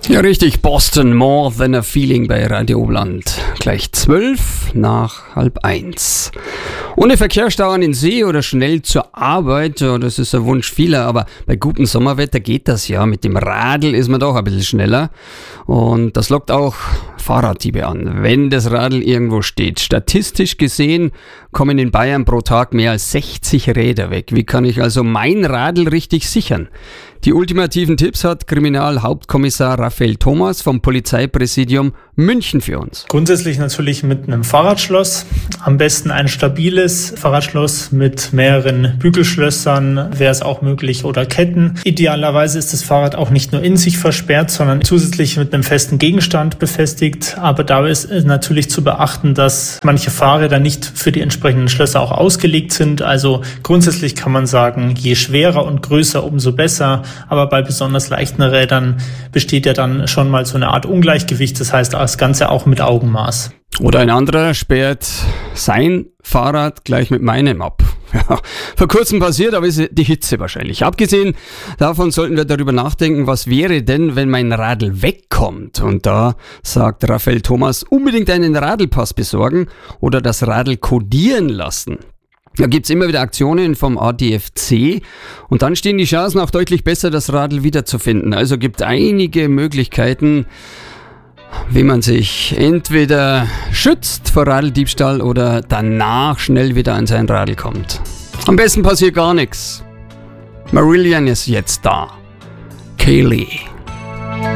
Ja, richtig, Boston, More Than a Feeling bei Radio Oberland. Gleich 12:30. Ohne Verkehrsstau an den See oder schnell zur Arbeit, ja, das ist ein Wunsch vieler, aber bei gutem Sommerwetter geht das ja. Mit dem Radl ist man doch ein bisschen schneller und das lockt auch Fahrraddiebe an, wenn das Radl irgendwo steht. Statistisch gesehen kommen in Bayern pro Tag mehr als 60 Räder weg. Wie kann ich also mein Radl richtig sichern? Die ultimativen Tipps hat Kriminalhauptkommissar Raphael Thomas vom Polizeipräsidium München für uns. Grundsätzlich natürlich mit einem Fahrradschloss. Am besten ein stabiles Fahrradschloss mit mehreren Bügelschlössern, wäre es auch möglich, oder Ketten. Idealerweise ist das Fahrrad auch nicht nur in sich versperrt, sondern zusätzlich mit einem festen Gegenstand befestigt. Aber dabei ist natürlich zu beachten, dass manche Fahrräder nicht für die entsprechenden Schlösser auch ausgelegt sind. Also grundsätzlich kann man sagen, je schwerer und größer, umso besser. Aber bei besonders leichten Rädern besteht ja dann schon mal so eine Art Ungleichgewicht. Das heißt, das Ganze auch mit Augenmaß. Oder ein anderer sperrt sein Fahrrad gleich mit meinem ab. Ja, vor kurzem passiert, aber ist die Hitze wahrscheinlich. Abgesehen davon sollten wir darüber nachdenken, was wäre denn, wenn mein Radl wegkommt. Und da sagt Raphael Thomas, unbedingt einen Radlpass besorgen oder das Radl kodieren lassen. Da gibt's immer wieder Aktionen vom ADFC und dann stehen die Chancen auch deutlich besser, das Radl wiederzufinden. Also gibt einige Möglichkeiten, wie man sich entweder schützt vor Radeldiebstahl oder danach schnell wieder an sein Radl kommt. Am besten passiert gar nichts. Marillion ist jetzt da. Kaylee.